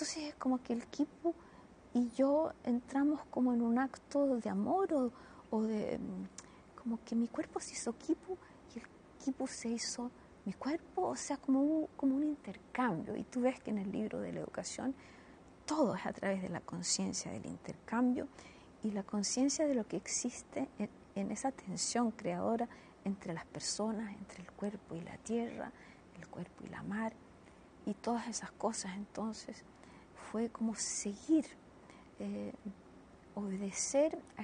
Entonces es como que el quipu y yo entramos como en un acto de amor o de como que mi cuerpo se hizo quipu y el quipu se hizo mi cuerpo, o sea, como un intercambio. Y tú ves que en el libro de la educación todo es a través de la conciencia del intercambio y la conciencia de lo que existe en esa tensión creadora entre las personas, entre el cuerpo y la tierra, el cuerpo y la mar, y todas esas cosas. Entonces fue como seguir, obedecer a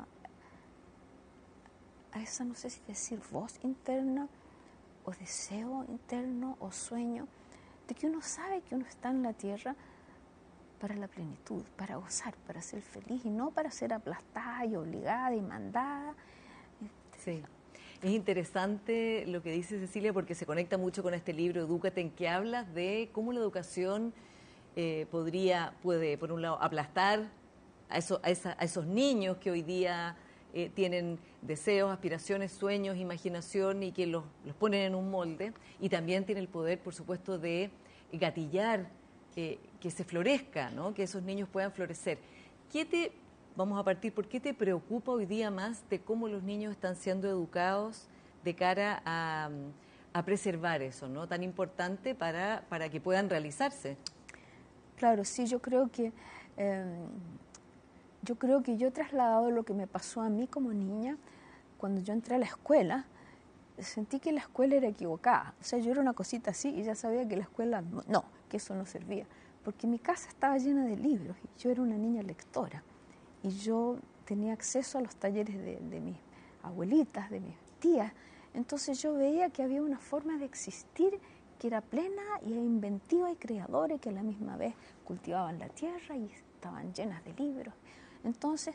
esa, no sé si decir voz interna, o deseo interno, o sueño, de que uno sabe que uno está en la tierra para la plenitud, para gozar, para ser feliz, y no para ser aplastada y obligada y mandada. Sí. Es interesante lo que dice Cecilia porque se conecta mucho con este libro, Edúcate, en que hablas de cómo la educación puede, por un lado, aplastar a esos niños que hoy día tienen deseos, aspiraciones, sueños, imaginación y que los ponen en un molde, y también tiene el poder, por supuesto, de gatillar que se florezca, ¿no? Que esos niños puedan florecer. Vamos a partir, ¿por qué te preocupa hoy día más de cómo los niños están siendo educados de cara a preservar eso, ¿no? Tan importante para que puedan realizarse? Claro, sí, yo creo que yo he trasladado lo que me pasó a mí como niña cuando yo entré a la escuela. Sentí que la escuela era equivocada. O sea, yo era una cosita así y ya sabía que la escuela no, que eso no servía. Porque mi casa estaba llena de libros y yo era una niña lectora. Y yo tenía acceso a los talleres de mis abuelitas, de mis tías. Entonces yo veía que había una forma de existir que era plena y inventiva y creadora, y que a la misma vez cultivaban la tierra y estaban llenas de libros. Entonces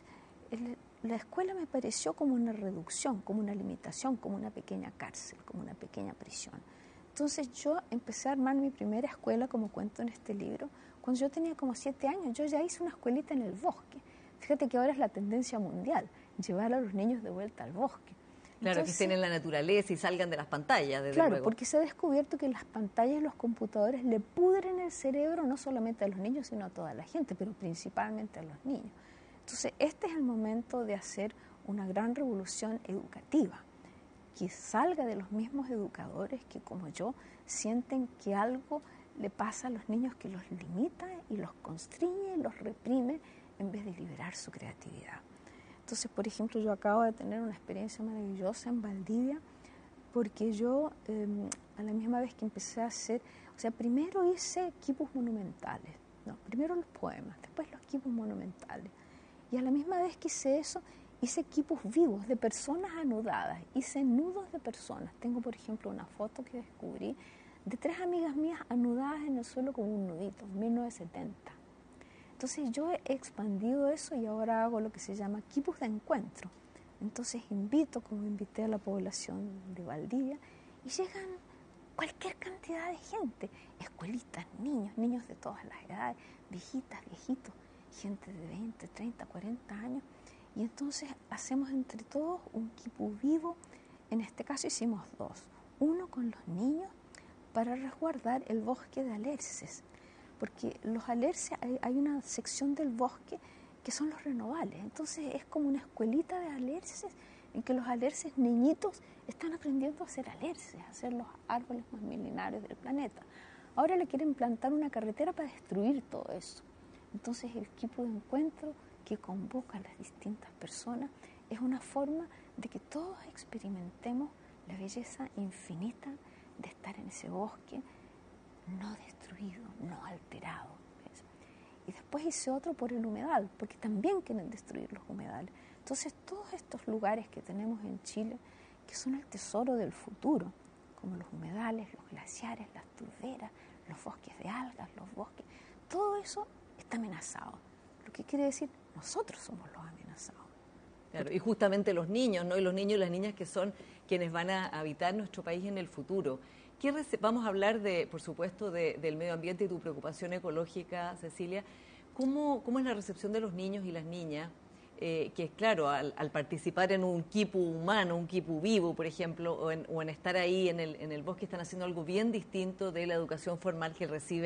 la escuela me pareció como una reducción, como una limitación, como una pequeña cárcel, como una pequeña prisión. Entonces yo empecé a armar mi primera escuela, como cuento en este libro, cuando yo tenía como 7 años. Yo ya hice una escuelita en el bosque. Fíjate que ahora es la tendencia mundial, llevar a los niños de vuelta al bosque. Claro, entonces, que estén en la naturaleza y salgan de las pantallas, desde claro, luego. Porque se ha descubierto que las pantallas y los computadores le pudren el cerebro no solamente a los niños, sino a toda la gente, pero principalmente a los niños. Entonces, este es el momento de hacer una gran revolución educativa, que salga de los mismos educadores que, como yo, sienten que algo le pasa a los niños que los limita y los constriñe y los reprime en vez de liberar su creatividad. Entonces, por ejemplo, yo acabo de tener una experiencia maravillosa en Valdivia, porque yo, a la misma vez que empecé a hacer, o sea, primero hice quipus monumentales, no, primero los poemas, después los quipus monumentales, y a la misma vez que hice eso, hice quipus vivos de personas anudadas, hice nudos de personas. Tengo, por ejemplo, una foto que descubrí de 3 amigas mías anudadas en el suelo con un nudito, en 1970. Entonces yo he expandido eso y ahora hago lo que se llama quipus de encuentro. Entonces invito, como invité a la población de Valdivia, y llegan cualquier cantidad de gente, escuelitas, niños de todas las edades, viejitas, viejitos, gente de 20, 30, 40 años, y entonces hacemos entre todos un quipu vivo. En este caso hicimos 2, uno con los niños para resguardar el bosque de alerces, porque los alerces, hay una sección del bosque que son los renovales. Entonces es como una escuelita de alerces en que los alerces niñitos están aprendiendo a hacer alerces, a ser los árboles más milenarios del planeta. Ahora le quieren plantar una carretera para destruir todo eso. Entonces el quipu de encuentro, que convoca a las distintas personas, es una forma de que todos experimentemos la belleza infinita de estar en ese bosque, no destruido, no alterado. ¿Ves? Y después hice otro por el humedal, porque también quieren destruir los humedales. Entonces todos estos lugares que tenemos en Chile, que son el tesoro del futuro, como los humedales, los glaciares, las turberas, los bosques de algas, los bosques, todo eso está amenazado. Lo que quiere decir, nosotros somos los amenazados. Claro, y justamente los niños, ¿no? Y los niños y las niñas que son quienes van a habitar nuestro país en el futuro. Vamos a hablar, por supuesto, del medio ambiente y tu preocupación ecológica, Cecilia. ¿Cómo es la recepción de los niños y las niñas? Que claro, al participar en un quipu humano, un quipu vivo, por ejemplo, o en estar ahí en el bosque, están haciendo algo bien distinto de la educación formal que reciben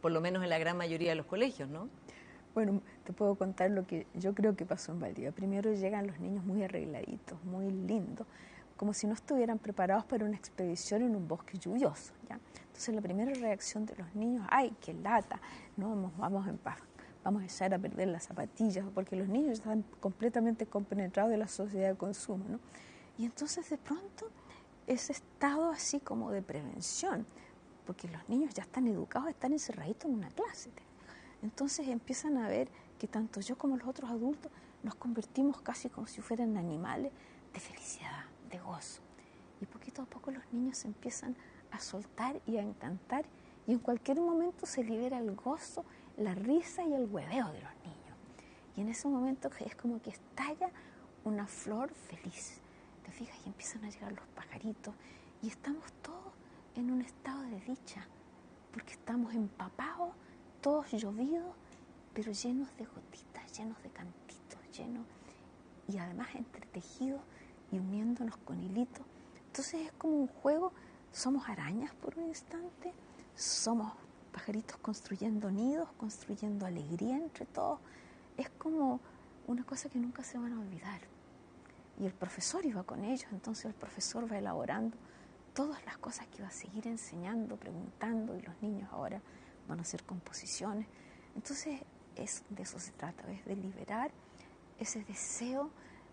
por lo menos en la gran mayoría de los colegios, ¿no? Bueno, te puedo contar lo que yo creo que pasó en Valdivia. Primero llegan los niños muy arregladitos, muy lindos, como si no estuvieran preparados para una expedición en un bosque lluvioso, ¿ya? Entonces la primera reacción de los niños, ¡ay, qué lata! ¿No? Vamos a echar a perder las zapatillas, porque los niños están completamente compenetrados de la sociedad de consumo, ¿no? Y entonces de pronto ese estado así como de prevención, porque los niños ya están educados a estar encerraditos en una clase. Entonces empiezan a ver que tanto yo como los otros adultos nos convertimos casi como si fueran animales de felicidad, de gozo. Y poquito a poco los niños se empiezan a soltar y a encantar, y en cualquier momento se libera el gozo, la risa y el hueveo de los niños. Y en ese momento es como que estalla una flor feliz. ¿Te fijas? Y empiezan a llegar los pajaritos y estamos todos en un estado de dicha, porque estamos empapados, todos llovidos, pero llenos de gotitas, llenos de cantitos, llenos, y además entretejidos y uniéndonos con hilitos. Entonces es como un juego, somos arañas por un instante, somos pajaritos construyendo nidos, construyendo alegría entre todos. Es como una cosa que nunca se van a olvidar. Y el profesor iba con ellos, entonces el profesor va elaborando todas las cosas que va a seguir enseñando, preguntando, y los niños ahora van a hacer composiciones. Entonces de eso se trata, es de liberar ese deseo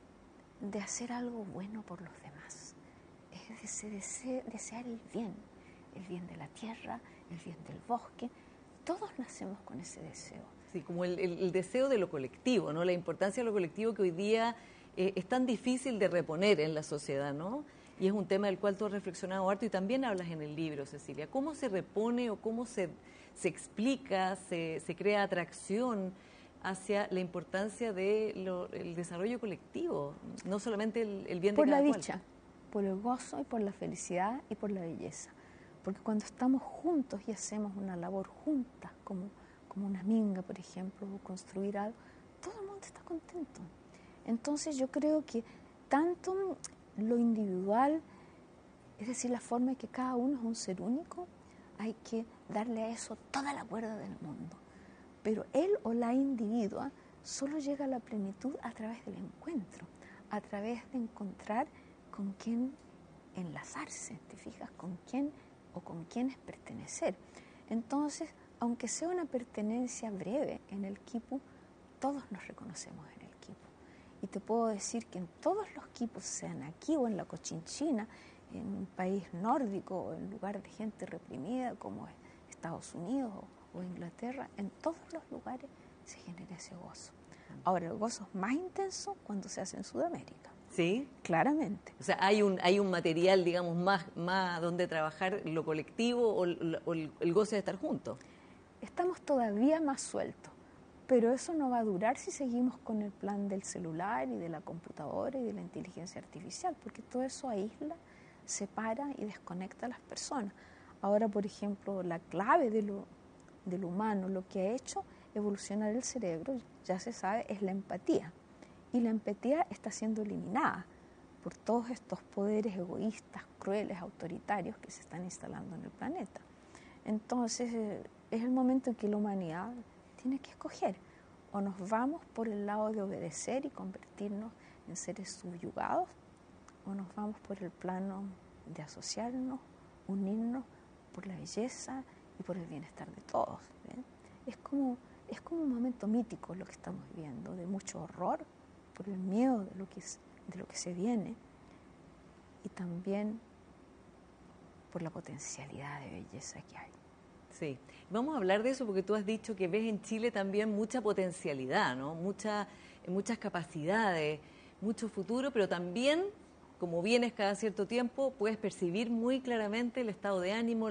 de hacer algo bueno por los demás. Es ese desear el bien de la tierra, el bien del bosque. Todos nacemos con ese deseo. Sí, como el deseo de lo colectivo, ¿no? La importancia de lo colectivo que hoy día es tan difícil de reponer en la sociedad, ¿no? Y es un tema del cual tú has reflexionado harto y también hablas en el libro, Cecilia. ¿Cómo se repone o cómo se explica, se crea atracción hacia la importancia del desarrollo colectivo, no solamente el bien de cada cual? Por la dicha, por el gozo y por la felicidad y por la belleza. Porque cuando estamos juntos y hacemos una labor junta, como una minga, por ejemplo, o construir algo, todo el mundo está contento. Entonces yo creo que tanto lo individual, es decir, la forma en que cada uno es un ser único, hay que darle a eso toda la cuerda del mundo. Pero él o la individua solo llega a la plenitud a través del encuentro, a través de encontrar con quién enlazarse, ¿te fijas? Con quién o con quiénes pertenecer. Entonces, aunque sea una pertenencia breve en el quipu, todos nos reconocemos en el quipu. Y te puedo decir que en todos los quipus, sean aquí o en la Cochinchina, en un país nórdico o en lugar de gente reprimida como Estados Unidos o Inglaterra, en todos los lugares se genera ese gozo. Ahora, el gozo es más intenso cuando se hace en Sudamérica. ¿Sí? Claramente. O sea, hay un material, digamos, más donde trabajar lo colectivo o el goce de estar juntos. Estamos todavía más sueltos, pero eso no va a durar si seguimos con el plan del celular y de la computadora y de la inteligencia artificial, porque todo eso aísla, separa y desconecta a las personas. Ahora, por ejemplo, la clave de lo humano, lo que ha hecho evolucionar el cerebro, ya se sabe, es la empatía. Y la empatía está siendo eliminada por todos estos poderes egoístas, crueles, autoritarios que se están instalando en el planeta. Entonces, es el momento en que la humanidad tiene que escoger. O nos vamos por el lado de obedecer y convertirnos en seres subyugados, o nos vamos por el plano de asociarnos, unirnos por la belleza y por el bienestar de todos. ¿Ven? Es como un momento mítico lo que estamos viviendo, de mucho horror, por el miedo de lo que se viene, y también por la potencialidad de belleza que hay. Sí, vamos a hablar de eso porque tú has dicho que ves en Chile también mucha potencialidad, ¿no? Muchas capacidades, mucho futuro, pero también, como vienes cada cierto tiempo, puedes percibir muy claramente el estado de ánimo,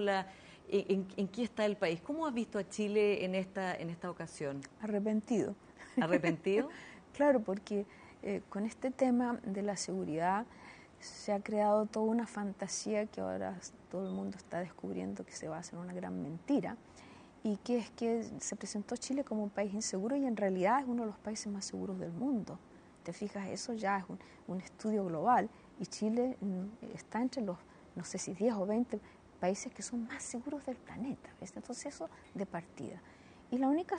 en qué está el país. ¿Cómo has visto a Chile en esta ocasión? Arrepentido. ¿Arrepentido? Claro, porque con este tema de la seguridad se ha creado toda una fantasía que ahora todo el mundo está descubriendo que se basa en una gran mentira, y que es que se presentó Chile como un país inseguro, y en realidad es uno de los países más seguros del mundo. Te fijas, eso ya es un estudio global, y Chile está entre los, no sé si 10 o 20 países que son más seguros del planeta, ¿ves? Entonces eso de partida. Y la única